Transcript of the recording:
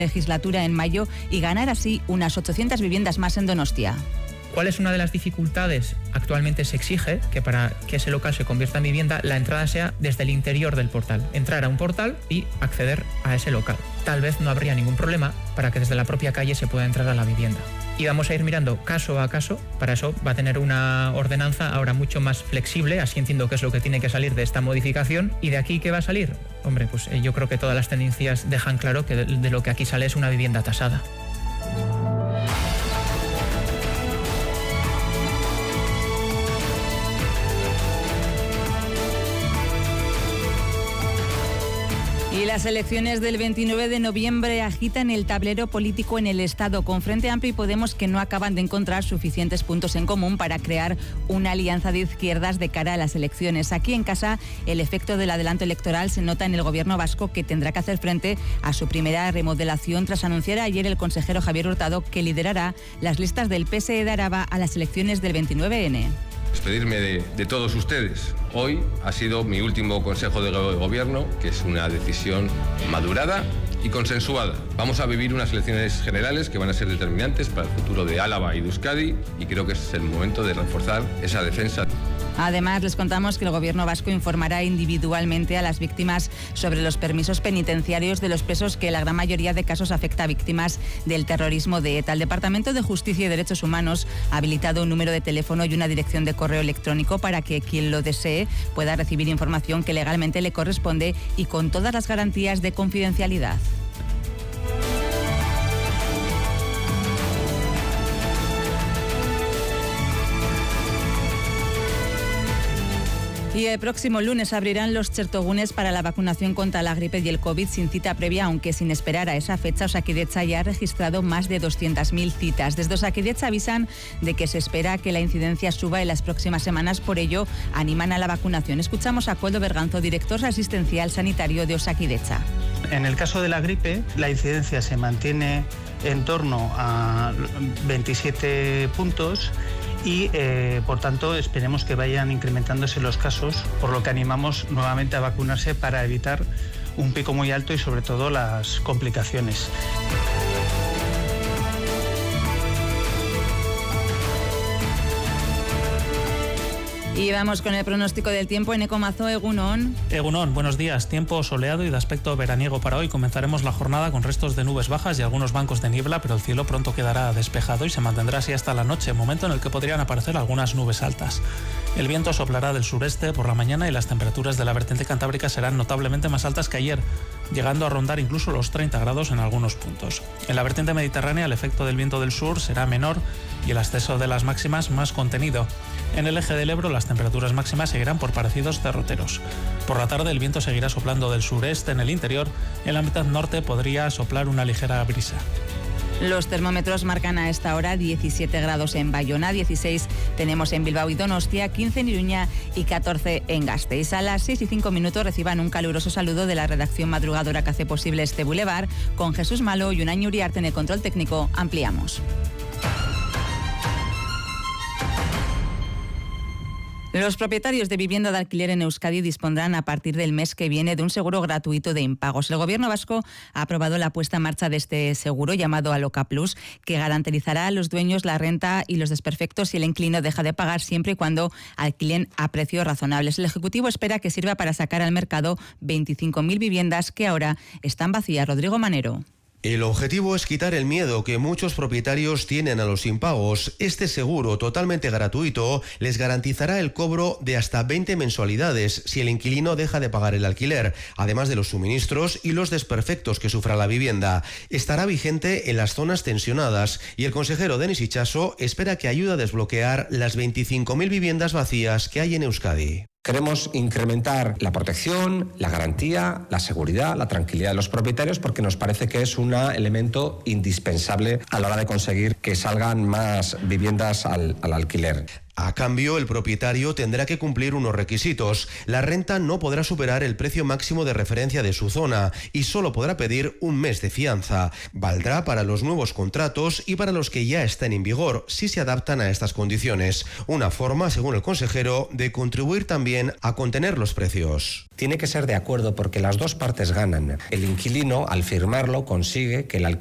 legislatura en mayo y ganar así unas 800 viviendas más en Donostia. ¿Cuál es una de las dificultades? Actualmente se exige que para que ese local se convierta en vivienda, la entrada sea desde el interior del portal. Entrar a un portal y acceder a ese local. Tal vez no habría ningún problema para que desde la propia calle se pueda entrar a la vivienda. Y vamos a ir mirando caso a caso. Para eso va a tener una ordenanza ahora mucho más flexible. Así entiendo que es lo que tiene que salir de esta modificación. ¿Y de aquí qué va a salir? Hombre, pues yo creo que todas las tendencias dejan claro que de lo que aquí sale es una vivienda tasada. Y las elecciones del 29 de noviembre agitan el tablero político en el Estado, con Frente Amplio y Podemos que no acaban de encontrar suficientes puntos en común para crear una alianza de izquierdas de cara a las elecciones. Aquí en casa, el efecto del adelanto electoral se nota en el gobierno vasco, que tendrá que hacer frente a su primera remodelación tras anunciar ayer el consejero Javier Hurtado que liderará las listas del PSE de Araba a las elecciones del 29N. Despedirme de todos ustedes. Hoy ha sido mi último consejo de gobierno, que es una decisión madurada y consensuada. Vamos a vivir unas elecciones generales que van a ser determinantes para el futuro de Álava y de Euskadi, y creo que es el momento de reforzar esa defensa. Además, les contamos que el gobierno vasco informará individualmente a las víctimas sobre los permisos penitenciarios de los presos, que en la gran mayoría de casos afecta a víctimas del terrorismo de ETA. El Departamento de Justicia y Derechos Humanos ha habilitado un número de teléfono y una dirección de correo electrónico para que quien lo desee pueda recibir información que legalmente le corresponde y con todas las garantías de confidencialidad. Y el próximo lunes abrirán los chertogunes para la vacunación contra la gripe y el COVID sin cita previa, aunque sin esperar a esa fecha, Osakidetza ya ha registrado más de 200.000 citas. Desde Osakidetza avisan de que se espera que la incidencia suba en las próximas semanas, por ello animan a la vacunación. Escuchamos a Koldo Berganzo, director asistencial sanitario de Osakidetza. En el caso de la gripe, la incidencia se mantiene en torno a 27 puntos. Y, por tanto, esperemos que vayan incrementándose los casos, por lo que animamos nuevamente a vacunarse para evitar un pico muy alto y, sobre todo, las complicaciones. Y vamos con el pronóstico del tiempo en Ecomazo. Egunon. Egunon, buenos días. Tiempo soleado y de aspecto veraniego para hoy. Comenzaremos la jornada con restos de nubes bajas y algunos bancos de niebla, pero el cielo pronto quedará despejado y se mantendrá así hasta la noche, momento en el que podrían aparecer algunas nubes altas. El viento soplará del sureste por la mañana y las temperaturas de la vertiente cantábrica serán notablemente más altas que ayer, llegando a rondar incluso los 30 grados en algunos puntos. En la vertiente mediterránea el efecto del viento del sur será menor y el ascenso de las máximas más contenido. En el eje del Ebro las temperaturas máximas seguirán por parecidos derroteros. Por la tarde el viento seguirá soplando del sureste en el interior. En la mitad norte podría soplar una ligera brisa. Los termómetros marcan a esta hora 17 grados en Bayona, 16 tenemos en Bilbao y Donostia, 15 en Iruña y 14 en Gasteiz. A las 6:05 reciban un caluroso saludo de la redacción madrugadora que hace posible este bulevar, con Jesús Malo y Unai Uriarte en el control técnico. Ampliamos. Los propietarios de vivienda de alquiler en Euskadi dispondrán a partir del mes que viene de un seguro gratuito de impagos. El Gobierno vasco ha aprobado la puesta en marcha de este seguro llamado Aloca Plus, que garantizará a los dueños la renta y los desperfectos si el inquilino deja de pagar, siempre y cuando alquilen a precios razonables. El Ejecutivo espera que sirva para sacar al mercado 25.000 viviendas que ahora están vacías. Rodrigo Manero. El objetivo es quitar el miedo que muchos propietarios tienen a los impagos. Este seguro, totalmente gratuito, les garantizará el cobro de hasta 20 mensualidades si el inquilino deja de pagar el alquiler, además de los suministros y los desperfectos que sufra la vivienda. Estará vigente en las zonas tensionadas y el consejero Denis Itxaso espera que ayude a desbloquear las 25.000 viviendas vacías que hay en Euskadi. Queremos incrementar la protección, la garantía, la seguridad, la tranquilidad de los propietarios, porque nos parece que es un elemento indispensable a la hora de conseguir que salgan más viviendas al alquiler. A cambio, el propietario tendrá que cumplir unos requisitos. La renta no podrá superar el precio máximo de referencia de su zona y solo podrá pedir un mes de fianza. Valdrá para los nuevos contratos y para los que ya estén en vigor, si se adaptan a estas condiciones. Una forma, según el consejero, de contribuir también a contener los precios. Tiene que ser de acuerdo porque las dos partes ganan. El inquilino, al firmarlo, consigue que el